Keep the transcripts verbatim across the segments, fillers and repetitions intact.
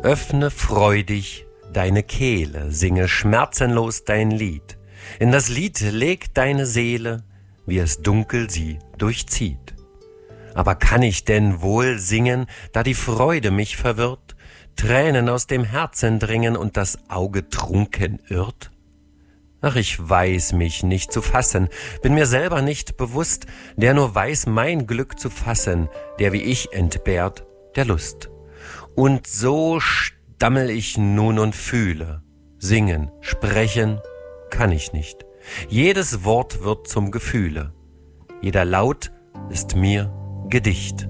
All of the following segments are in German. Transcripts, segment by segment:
Öffne freudig deine Kehle, singe schmerzenlos dein Lied. In das Lied leg deine Seele, wie es dunkel sie durchzieht. Aber kann ich denn wohl singen, da die Freude mich verwirrt, Tränen aus dem Herzen dringen und das Auge trunken irrt? Ach, ich weiß mich nicht zu fassen, bin mir selber nicht bewusst, der nur weiß mein Glück zu fassen, der wie ich entbehrt der Lust. Und so stammel ich nun und fühle, singen, sprechen kann ich nicht. Jedes Wort wird zum Gefühle, jeder Laut ist mir Gedicht.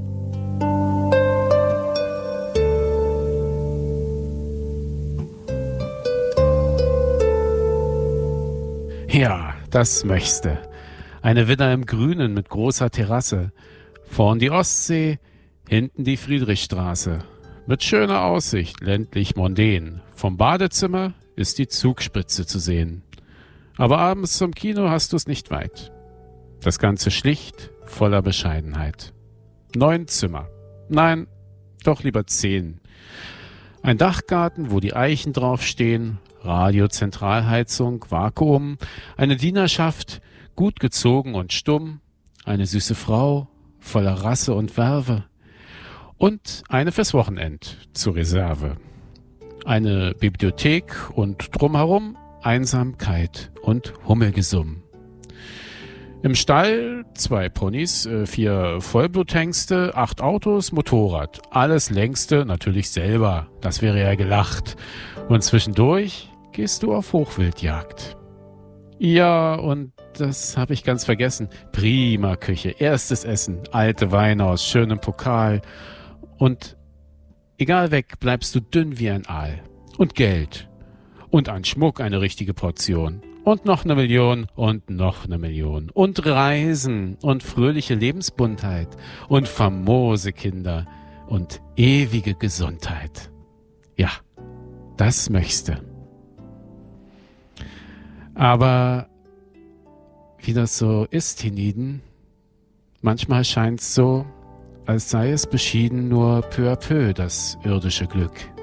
Ja, das möchte. Eine Villa im Grünen mit großer Terrasse. Vorn die Ostsee, hinten die Friedrichstraße. Mit schöner Aussicht, ländlich mondän. Vom Badezimmer ist die Zugspitze zu sehen. Aber abends zum Kino hast du's nicht weit. Das Ganze schlicht, voller Bescheidenheit. Neun Zimmer. Nein, doch lieber zehn. Ein Dachgarten, wo die Eichen draufstehen, Radiozentralheizung, Vakuum, eine Dienerschaft, gut gezogen und stumm, eine süße Frau, voller Rasse und Werbe und eine fürs Wochenend zur Reserve. Eine Bibliothek und drumherum Einsamkeit und Hummelgesumm. Im Stall zwei Ponys, vier Vollbluthengste, acht Autos, Motorrad. Alles längste natürlich selber, das wäre ja gelacht. Und zwischendurch gehst du auf Hochwildjagd. Ja, und das habe ich ganz vergessen. Prima Küche, erstes Essen, alte Weine aus schönem Pokal. Und egal weg, bleibst du dünn wie ein Aal. Und Geld. Und an Schmuck eine richtige Portion. Und noch eine Million und noch eine Million. Und Reisen und fröhliche Lebensbuntheit und famose Kinder und ewige Gesundheit. Ja, das möchte. Aber wie das so ist, hienieden, manchmal scheint's so, als sei es beschieden nur peu à peu das irdische Glück.